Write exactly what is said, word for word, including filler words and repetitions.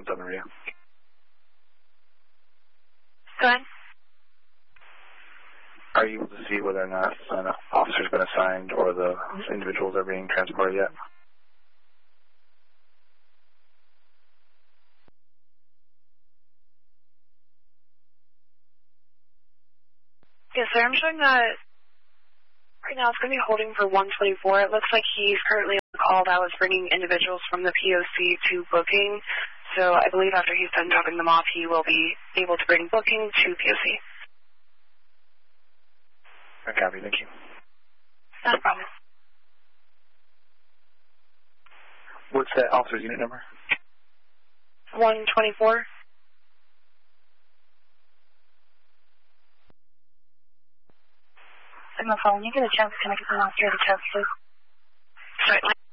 seven radio. Go ahead. Are you able to see whether or not an officer's been assigned or the individuals are being transported yet? Yes, sir. I'm showing that right now it's going to be holding for one twenty-four. It looks like he's currently on the call that was bringing individuals from the P O C to booking. So I believe after he's done dropping them off, he will be able to bring booking to P O C. I copy. Thank you. Not a problem. What's that officer's unit number? one twenty-four. Signal phone, you get a chance to connect with an officer to test, please. Certainly.